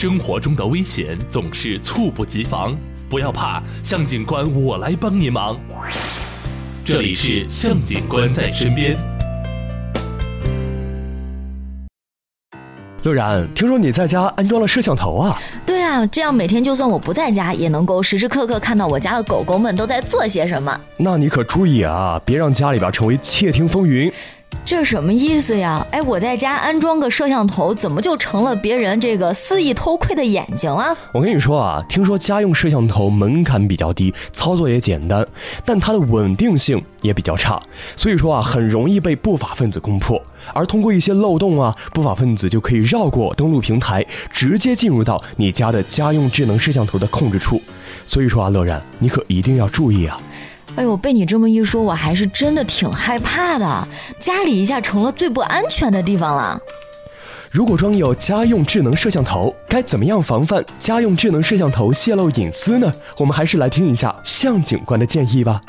生活中的危险总是猝不及防，不要怕，向警官我来帮您忙。这里是向警官在身边。 乐然，听说你在家安装了摄像头啊？ 对啊，这样每天就算我不在家，也能够时时刻刻看到我家的狗狗们都在做些什么。 那你可注意啊，别让家里边成为窃听风云。 这什么意思呀？我在家安装个摄像头，怎么就成了别人这个肆意偷窥的眼睛了？ 我跟你说啊，听说家用摄像头门槛比较低，操作也简单，但它的稳定性也比较差，所以说啊，很容易被不法分子攻破。而通过一些漏洞啊，不法分子就可以绕过登录平台，直接进入到你家的家用智能摄像头的控制处。所以说啊，乐然，你可一定要注意啊。 被你这么一说，我还是真的挺害怕的，家里一下成了最不安全的地方了。 如果装有家用智能摄像头，该怎么样防范家用智能摄像头泄露隐私呢？我们还是来听一下向警官的建议吧。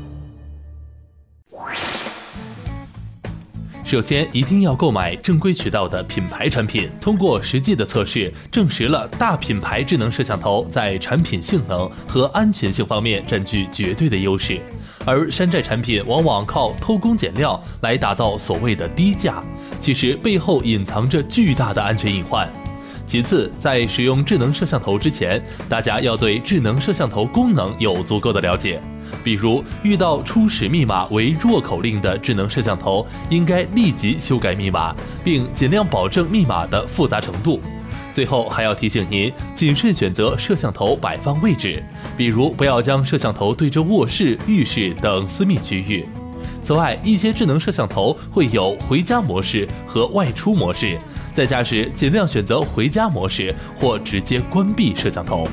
首先一定要购买正规渠道的品牌产品，通过实际的测试证实了大品牌智能摄像头在产品性能和安全性方面占据绝对的优势，而山寨产品往往靠偷工减料来打造所谓的低价，其实背后隐藏着巨大的安全隐患。其次，在使用智能摄像头之前，大家要对智能摄像头功能有足够的了解。比如遇到初始密码为弱口令的智能摄像头，应该立即修改密码，并尽量保证密码的复杂程度。最后还要提醒您，谨慎选择摄像头摆放位置，比如不要将摄像头对着卧室、浴室等私密区域。此外，一些智能摄像头会有回家模式和外出模式，在家时尽量选择回家模式或直接关闭摄像头。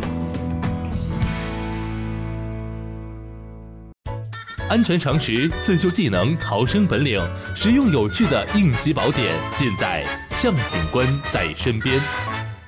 安全常识、自救技能、逃生本领，实用有趣的应急宝典，尽在向警官在身边。